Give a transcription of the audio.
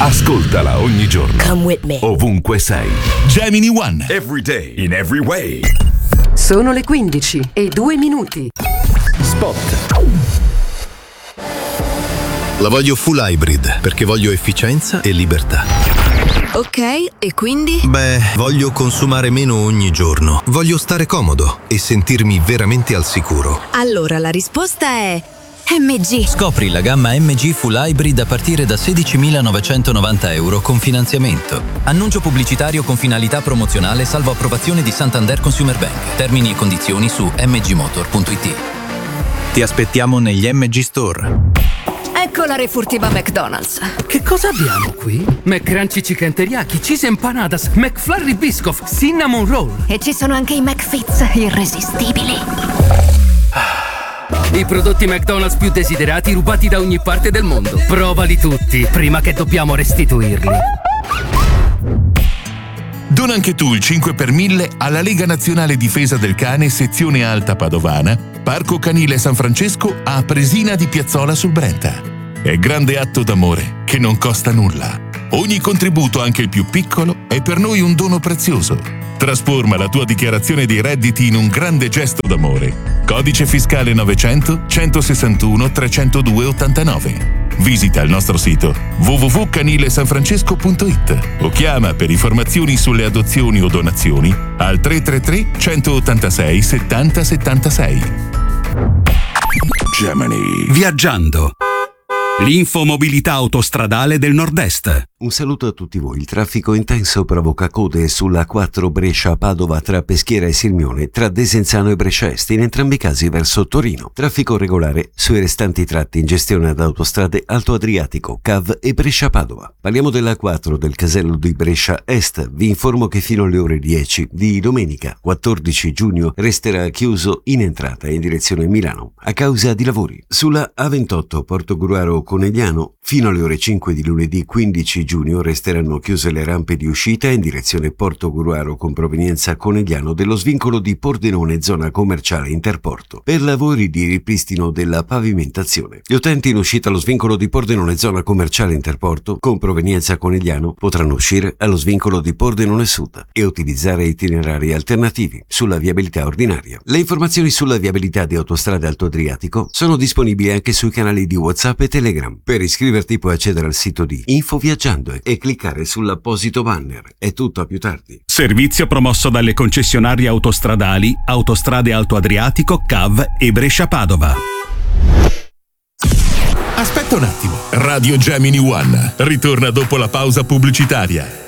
Ascoltala ogni giorno. Come with me. Ovunque sei. Gemini One. Every day, in every way. Sono le 15:02. Spot. La voglio full hybrid perché voglio efficienza e libertà. Ok, e quindi? Beh, voglio consumare meno ogni giorno. Voglio stare comodo e sentirmi veramente al sicuro. Allora la risposta è MG. Scopri la gamma MG Full Hybrid a partire da €16.990 con finanziamento. Annuncio pubblicitario con finalità promozionale salvo approvazione di Santander Consumer Bank. Termini e condizioni su mgmotor.it. Ti aspettiamo negli MG Store. Ecco la refurtiva McDonald's. Che cosa abbiamo qui? McCrunchy Chicken Teriyaki, Cheese Empanadas, McFlurry Biscoff, Cinnamon Roll. E ci sono anche i McFits irresistibili. I prodotti McDonald's più desiderati rubati da ogni parte del mondo. Provali tutti prima che dobbiamo restituirli. Dona anche tu il 5 per 1000 alla Lega Nazionale Difesa del Cane sezione Alta Padovana, Parco Canile San Francesco a Presina di Piazzola sul Brenta. È grande atto d'amore che non costa nulla. Ogni contributo, anche il più piccolo, è per noi un dono prezioso. Trasforma la tua dichiarazione dei redditi in un grande gesto d'amore. Codice fiscale 900 161 302 89. Visita il nostro sito www.canilesanfrancesco.it o chiama per informazioni sulle adozioni o donazioni al 333 186 70 76. Gemini. Viaggiando. L'infomobilità autostradale del Nord-Est. Un saluto a tutti voi. Il traffico intenso provoca code sulla A4 Brescia-Padova tra Peschiera e Sirmione, tra Desenzano e Brescia Est, in entrambi i casi verso Torino. Traffico regolare sui restanti tratti in gestione ad Autostrade Alto Adriatico, CAV e Brescia-Padova. Parliamo della A4 del casello di Brescia Est. Vi informo che fino alle ore 10 di domenica 14 giugno resterà chiuso in entrata in direzione Milano a causa di lavori. Sulla A28 Portogruaro Conegliano fino alle ore 5 di lunedì 15 giugno resteranno chiuse le rampe di uscita in direzione Portogruaro con provenienza Conegliano dello svincolo di Pordenone zona commerciale Interporto per lavori di ripristino della pavimentazione. Gli utenti in uscita allo svincolo di Pordenone zona commerciale Interporto con provenienza Conegliano potranno uscire allo svincolo di Pordenone Sud e utilizzare itinerari alternativi sulla viabilità ordinaria. Le informazioni sulla viabilità di Autostrade Alto Adriatico sono disponibili anche sui canali di WhatsApp e Telegram. Per iscriverti puoi accedere al sito di Info Viaggiando e cliccare sull'apposito banner. È tutto, a più tardi. Servizio promosso dalle concessionarie autostradali Autostrade Alto Adriatico, CAV e Brescia-Padova. Aspetta un attimo. Radio Gemini One ritorna dopo la pausa pubblicitaria.